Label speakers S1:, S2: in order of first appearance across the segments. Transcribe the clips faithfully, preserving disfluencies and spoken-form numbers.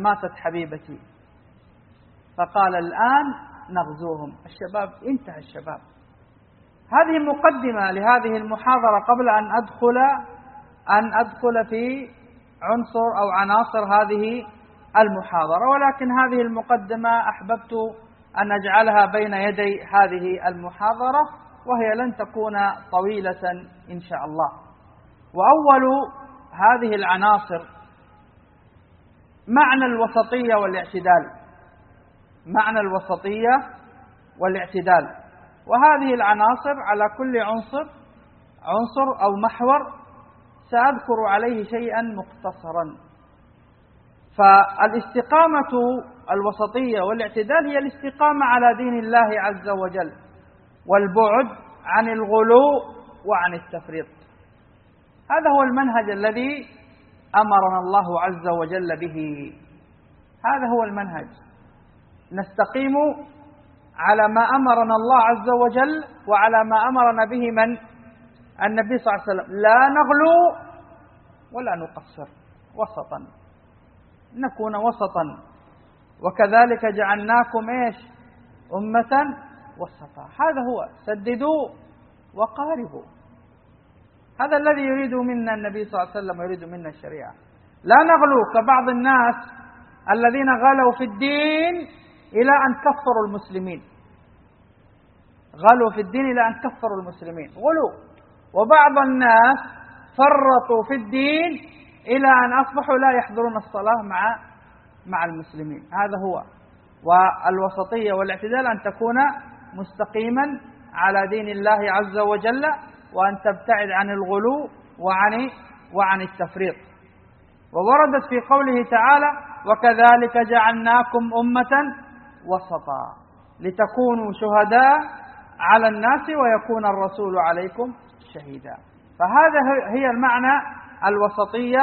S1: ماتت حبيبتي، فقال الآن نغزوهم. الشباب انتهى الشباب. هذه مقدمة لهذه المحاضرة قبل أن أدخل أن أدخل في عنصر أو عناصر هذه المحاضرة، ولكن هذه المقدمة أحببت أن أجعلها بين يدي هذه المحاضرة، وهي لن تكون طويلة إن شاء الله. وأول هذه العناصر معنى الوسطية والاعتدال، معنى الوسطية والاعتدال. وهذه العناصر على كل عنصر عنصر أو محور سأذكر عليه شيئا مختصرا. فالاستقامة الوسطية والاعتدال هي الاستقامة على دين الله عز وجل، والبعد عن الغلو وعن التفريط. هذا هو المنهج الذي أمرنا الله عز وجل به. هذا هو المنهج، نستقيم على ما أمرنا الله عز وجل وعلى ما أمرنا به من النبي صلى الله عليه وسلم، لا نغلو ولا نقصر، وسطا، نكون وسطا. وكذلك جعلناكم إيش؟ أمة وسطا. هذا هو، سددوا وقاربوا. هذا الذي يريد منا النبي صلى الله عليه وسلم ويريد منا الشريعة. لا نغلو كبعض الناس الذين غلوا في الدين إلى أن كفروا المسلمين، غلوا في الدين إلى أن كفروا المسلمين، غلوا. وبعض الناس فرطوا في الدين إلى أن أصبحوا لا يحضرون الصلاة مع مع المسلمين. هذا هو. والوسطية والاعتدال أن تكون مستقيما على دين الله عز وجل، وأن تبتعد عن الغلو وعن وعن التفريط. ووردت في قوله تعالى: وكذلك جعلناكم أمة وسطا لتكونوا شهداء على الناس ويكون الرسول عليكم شهيدا. فهذا هي المعنى الوسطية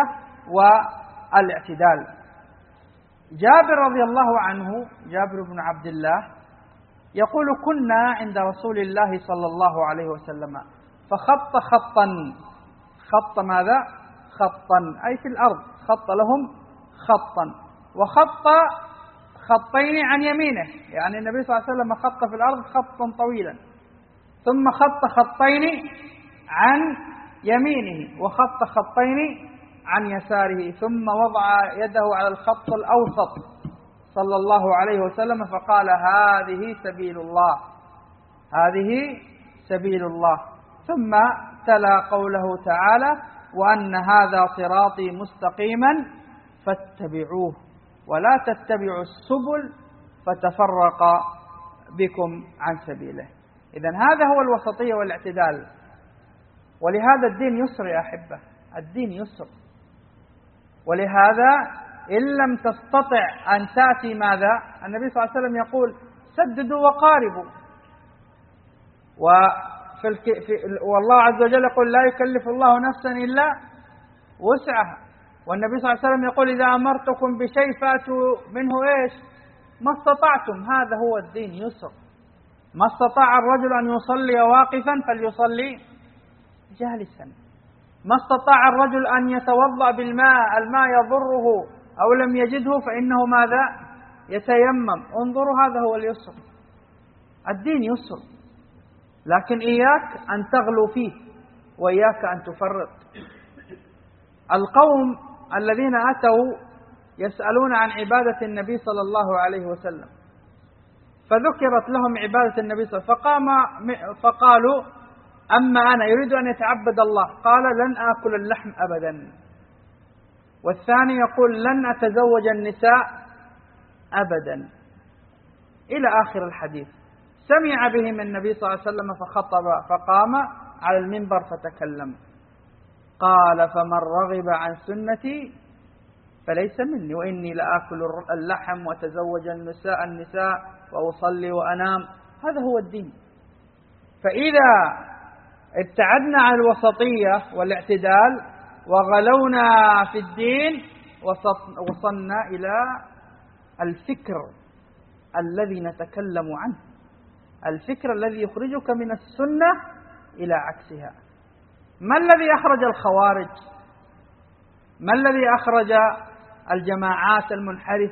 S1: والاعتدال. جابر رضي الله عنه، جابر بن عبد الله، يقول: كنا عند رسول الله صلى الله عليه وسلم فخط خطا. خط ماذا؟ خطا أي في الأرض، خط لهم خطا، وخط خطين عن يمينه، يعني النبي صلى الله عليه وسلم خط في الأرض خطا طويلا، ثم خط خطين عن يمينه وخط خطين عن يساره، ثم وضع يده على الخط الأوسط صلى الله عليه وسلم فقال: هذه سبيل الله، هذه سبيل الله. ثم تلا قوله تعالى: وأن هذا صراطي مستقيما فاتبعوه ولا تتبعوا السبل فتفرق بكم عن سبيله. إذن هذا هو الوسطية والاعتدال. ولهذا الدين يسر يا أحبة، الدين يسر. ولهذا إن لم تستطع أن تأتي ماذا؟ النبي صلى الله عليه وسلم يقول: سددوا وقاربوا. وفي الك... في... والله عز وجل يقول: لا يكلف الله نفسا إلا وسعها. والنبي صلى الله عليه وسلم يقول: إذا أمرتكم بشيء فأتوا منه إيش؟ ما استطعتم. هذا هو الدين يسر. ما استطاع الرجل أن يصلي واقفا فليصلي جالسا. ما استطاع الرجل أن يتوضأ بالماء، الماء يضره أو لم يجده فإنه ماذا؟ يتيمم. انظروا، هذا هو اليسر. الدين يسر، لكن إياك أن تغلو فيه وإياك أن تفرط. القوم الذين أتوا يسألون عن عبادة النبي صلى الله عليه وسلم، فذكرت لهم عبادة النبي صلى الله عليه وسلم، فقام فقالوا: أما أنا يريد أن يتعبد الله، قال: لن آكل اللحم أبدا. والثاني يقول: لن أتزوج النساء أبدا، إلى آخر الحديث. سمع بهم النبي صلى الله عليه وسلم فخطب، فقام على المنبر فتكلم، قال: فمن رغب عن سنتي فليس مني، وإني لآكل اللحم وتزوج النساء النساء وأصلي وأنام. هذا هو الدين. فإذا ابتعدنا عن الوسطية والاعتدال وغلونا في الدين وصلنا إلى الفكر الذي نتكلم عنه، الفكر الذي يخرجك من السنة إلى عكسها. ما الذي أخرج الخوارج؟ ما الذي أخرج الجماعات المنحرفة